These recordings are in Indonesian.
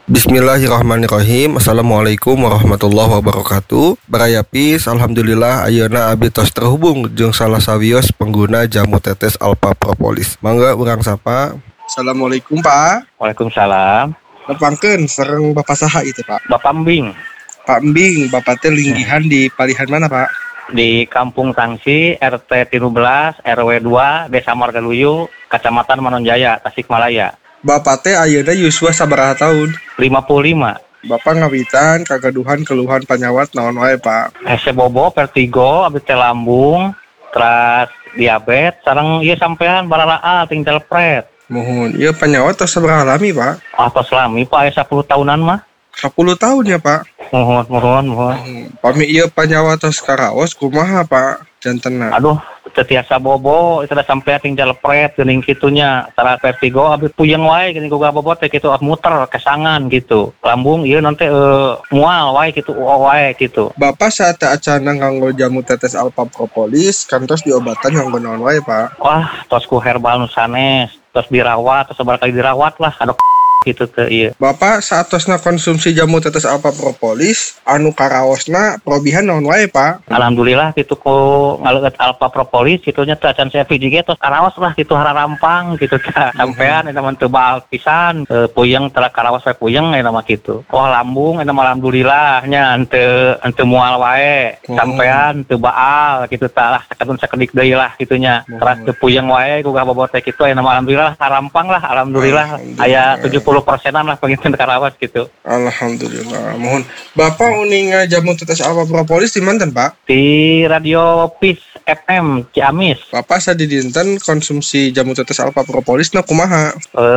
Bismillahirrahmanirrahim. Assalamualaikum warahmatullahi wabarakatuh. Barayapis, alhamdulillah ayeuna abdi tos terhubung jeung salah sawios pengguna jamu tetes Alpha Propolis. Mangga urang sapa. Assalamualaikum Pak. Waalaikumsalam. Nepangkeun sareng Bapak saha itu Pak? Bapak Mbing. Pak Mbing, Bapak teh linggihan di palihan mana Pak? Di Kampung Tangsi, RT 13, RW 2, Desa Margaluyu, Kecamatan Manonjaya, Tasikmalaya. Bapak teh ayeuna yuswa sabaraha tahun? 55. Bapak ngawitan kagaduhan keluhan panyawat naon wae Pak? Hese bobo, vertigo, abdi teh lambung, terus diabetes, sareng ieu sampean bararaal ting telepret. Mohon, ieu panyawat tos sabaraha lami Pak? Atos lami Pak, 10 tahunan mah. 10 tahun ya Pak? Mohon. Pami ieu panyawat tos karaos kumaha Pak? Jantenna. Aduh, tetiasa bobo, itu udah sampai tinggal pret geuning kitunya. Tara vertigo abis puyeng wae geuning boga bobo teh kitu muter kesangan gitu. Lambung ieu nanti mual wae kitu wae gitu. Bapak saat acana nganggo jamu tetes Alpha Propolis kantos diobatan nganggo naon wae Pak? Wah, tos ku herbal nu sanes, tos dirawat, tos sabar kali dirawat lah. Aduh gitu teh ieu. Bapak saatosna konsumsi jamu tetes Alpha Propolis anu karaosna probihan naon wae Pak? Alhamdulillah gitu ku ngaleueut Alpha Propolis kitunya teh acan saya PJG tos karaos lah gitu hararampang gitu teh. Sampean eta mah teu baal pisan, puyeng tara karaos we puyeng eta mah kitu. Oh lambung eta mah alhamdulillah nya henteu moal wae. Sampean teu baal kitu tah lah sakadun sakedik deui lah kitunya. Teras teu puyeng wae ku bobot teh kitu eta mah alhamdulillah harampang lah alhamdulillah. Aya 70%-an lah pengen karawas gitu. Alhamdulillah. Mohon. Bapak uning jamu tetes Alpha Propolis di manten Pak? Di Radio Pis FM Ciamis. Bapak sadidinten konsumsi jamu tetes Alpha Propolis na kumaha?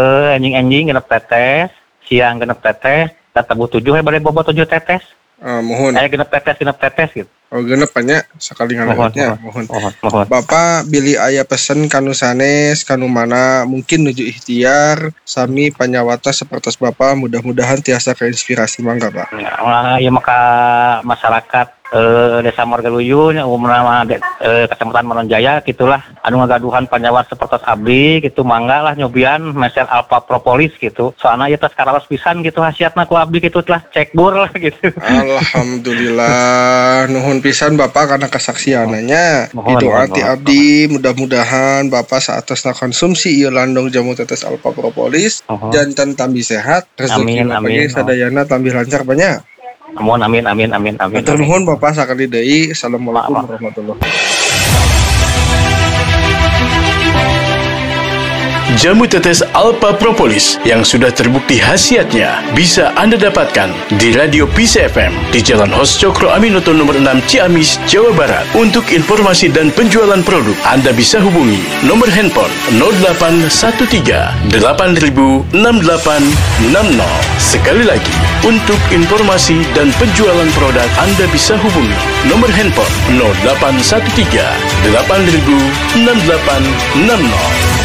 Anjing genep tetes, siang genep tetes, tabu 7 bade bobot 7 tetes. Mohon. Genep tetes gitu. Oh genep nya sakali ngaleutnya. Mohon. Bapak bilih aya pesen kanu sanes kanu mana mungkin nuju ikhtiar sami panyawata sapertos Bapak mudah-mudahan tiasa keinspirasi mangga Pak. Ya maka masyarakat Desa Margaluyu umumna Kecamatan Manonjaya gitulah anu ngagaduhan panyawat sapertos abdi gitu mangga lah nyobian meser Alpha Propolis gitu. Soalna ieu tos karaos pisan gitu hasiatna ku abdi gitu lah cekbur lah gitu. Alhamdulillah nuhun pisan Bapak karena kesaksiananya. Itu arti abdi mudah-mudahan Bapak saatosna konsumsi ieu landong jamu tetes Alpha Propolis janten tambi sehat rezeki bagi sadayana tambi lancar banyak. Amin. Matur nuhun Bapak sakali deui. Assalamualaikum warahmatullahi wabarakatuh. Jamu tetes Alpha Propolis yang sudah terbukti khasiatnya bisa Anda dapatkan di Radio Pis FM di Jalan Hos Cokro Aminoto nomor 6 Ciamis, Jawa Barat. Untuk informasi dan penjualan produk Anda bisa hubungi nomor handphone 0813 8000 6860. Sekali lagi, untuk informasi dan penjualan produk Anda bisa hubungi nomor handphone 0813 8000 6860.